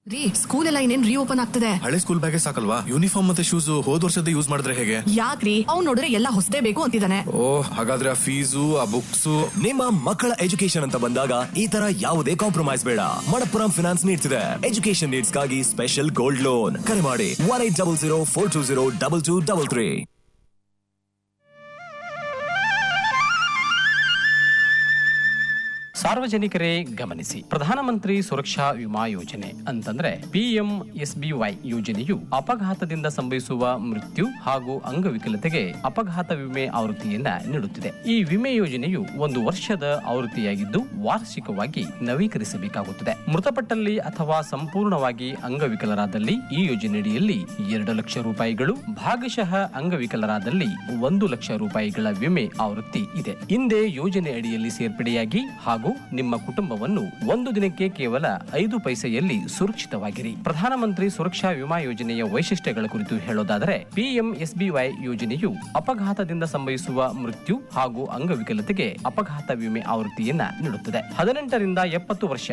ರೀ, ಸ್ಕೂಲ್ ಎಲ್ಲ ಇನ್ನೇನ್ ರೀಓಪನ್ ಆಗ್ತದೆ. ಹಳೆ ಸ್ಕೂಲ್ ಬ್ಯಾಗೇ ಸಾಕಲ್ವಾ? ಯೂನಿಫಾರ್ಮ್ ಮತ್ತೆ ಶೂಸ್ ಹೋದ್ ವರ್ಷದ ಯೂಸ್ ಮಾಡಿದ್ರೆ ಹೇಗೆ? ಯಾಕ್ರಿ, ಅವ್ನ್ ನೋಡಿದ್ರೆ ಎಲ್ಲ ಹೊಸದೇ ಬೇಕು ಅಂತಿದ್ದಾನೆ. ಹಾಗಾದ್ರೆ ಆ ಫೀಸು, ಆ ಬುಕ್ಸ್. ನಿಮ್ಮ ಮಕ್ಕಳ ಎಜುಕೇಶನ್ ಅಂತ ಬಂದಾಗ ಈ ತರ ಯಾವುದೇ ಕಾಂಪ್ರಮೈಸ್ ಬೇಡ. ಮಣಪ್ಪುರಂ ಫಿನಾನ್ಸ್ ನೀಡ್ಸ್ ಇದೆ ಎಜುಕೇಶನ್ ನೀಡ್ಸ್ ಗಾಗಿ ಸ್ಪೆಷಲ್ ಗೋಲ್ಡ್ ಲೋನ್. ಕರೆ ಮಾಡಿ 180042022233. ಸಾರ್ವಜನಿಕರೇ ಗಮನಿಸಿ, ಪ್ರಧಾನಮಂತ್ರಿ ಸುರಕ್ಷಾ ವಿಮಾ ಯೋಜನೆ ಅಂತಂದ್ರೆ PMSBY ಯೋಜನೆಯು ಅಪಘಾತದಿಂದ ಸಂಭವಿಸುವ ಮೃತ್ಯು ಹಾಗೂ ಅಂಗವಿಕಲತೆಗೆ ಅಪಘಾತ ವಿಮೆ ಆವೃತ್ತಿಯನ್ನ ನೀಡುತ್ತಿದೆ. ಈ ವಿಮೆ ಯೋಜನೆಯು 1 ವರ್ಷದ ಆವೃತ್ತಿಯಾಗಿದ್ದು ವಾರ್ಷಿಕವಾಗಿ ನವೀಕರಿಸಬೇಕಾಗುತ್ತದೆ. ಮೃತಪಟ್ಟಲ್ಲಿ ಅಥವಾ ಸಂಪೂರ್ಣವಾಗಿ ಅಂಗವಿಕಲರಾದಲ್ಲಿ ಈ ಯೋಜನೆಯಡಿಯಲ್ಲಿ 2 ಲಕ್ಷ ರೂಪಾಯಿಗಳು, ಭಾಗಶಃ ಅಂಗವಿಕಲರಾದಲ್ಲಿ 1 ಲಕ್ಷ ರೂಪಾಯಿಗಳ ವಿಮೆ ಆವೃತ್ತಿ ಇದೆ. ಹಿಂದೆ ಯೋಜನೆ ಅಡಿಯಲ್ಲಿ ಸೇರ್ಪಡೆಯಾಗಿ ಹಾಗೂ ನಿಮ್ಮ ಕುಟುಂಬವನ್ನು 1 ದಿನಕ್ಕೆ ಕೇವಲ 5 ಪೈಸೆಯಲ್ಲಿ ಸುರಕ್ಷಿತವಾಗಿರಿ. ಪ್ರಧಾನಮಂತ್ರಿ ಸುರಕ್ಷಾ ವಿಮಾ ಯೋಜನೆಯ ವೈಶಿಷ್ಟ್ಯಗಳ ಕುರಿತು ಹೇಳೋದಾದರೆ, PMSBY ಯೋಜನೆಯು ಅಪಘಾತದಿಂದ ಸಂಭವಿಸುವ ಮೃತ್ಯು ಹಾಗೂ ಅಂಗವಿಕಲತೆಗೆ ಅಪಘಾತ ವಿಮೆ ಆವೃತ್ತಿಯನ್ನ ನೀಡುತ್ತದೆ. 18 ರಿಂದ 70 ವರ್ಷ